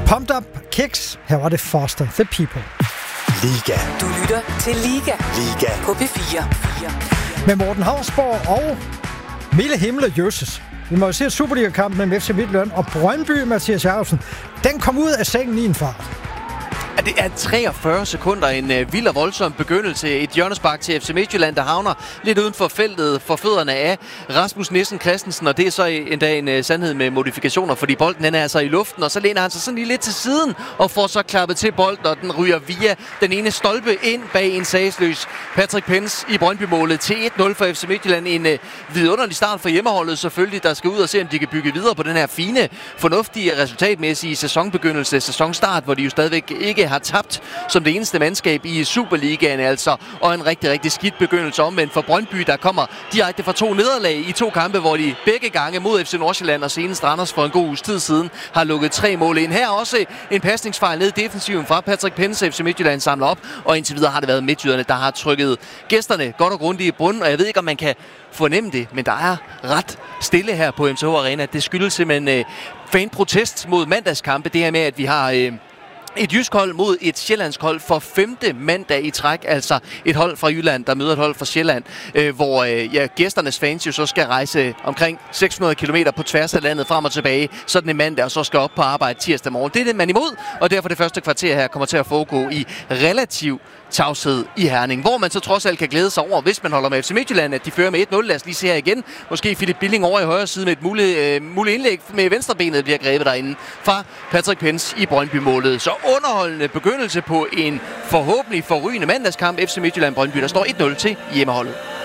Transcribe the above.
Pumped Up Kicks. Her var det Foster the People. Liga. Du lytter til Liga. Liga. På P4. Med Morten Hausborg og Mille Himle Jøsses. Vi må jo se et Superliga-kamp mellem FC Midtjylland og Brøndby, Mathias Jacobsen. Den kom ud af sengen i en fart. Det er 43 sekunder, en vild og voldsom begyndelse. Et hjørnespark til FC Midtjylland, der havner lidt uden for feltet for fødderne af Rasmus Nissen Christensen, og det er så endda en sandhed med modifikationer, fordi bolden den er altså i luften, og så læner han sig sådan lige lidt til siden og får så klappet til bolden, og den ryger via den ene stolpe ind bag en sagsløs Patrick Pence i Brøndby-målet til 1-0 for FC Midtjylland. En vidunderlig start for hjemmeholdet selvfølgelig, der skal ud og se, om de kan bygge videre på den her fine, fornuftige resultatmæssige sæsonstart, hvor de jo stadigvæk ikke har tabt som det eneste mandskab i Superligaen altså, og en rigtig, rigtig skidt begyndelse omvendt for Brøndby, der kommer direkte fra 2 nederlag i 2 kampe, hvor de begge gange mod FC Nordsjælland og senest Randers for en god uges tid siden har lukket 3 mål ind. Her også en pasningsfejl ned i defensiven fra Patrick Pence. FC Midtjylland samler op, og indtil videre har det været midtjyderne, der har trykket gæsterne godt og grundigt i bunden, og jeg ved ikke, om man kan fornemme det, men der er ret stille her på MTH Arena. Det skyldes simpelthen fanprotest mod mandagskampe, det her med, at vi har et jysk hold mod et sjællandsk hold for 5. mandag i træk, altså et hold fra Jylland, der møder et hold fra Sjælland, hvor gæsternes fans jo så skal rejse omkring 600 km på tværs af landet frem og tilbage, sådan en mandag, og så skal op på arbejde tirsdag morgen. Det er det, man imod, og derfor det første kvarter her kommer til at foregå i relativ tavshed i Herning, hvor man så trods alt kan glæde sig over, hvis man holder med FC Midtjylland, at de fører med 1-0. Lad os lige se her igen. Måske Philip Billing over i højre side med et muligt indlæg med venstrebenet, bliver grebet derinde fra Patrick Pence i Brøndby-målet. Så underholdende begyndelse på en forhåbentlig forrygende mandagskamp FC Midtjylland-Brøndby. Der står 1-0 til hjemmeholdet.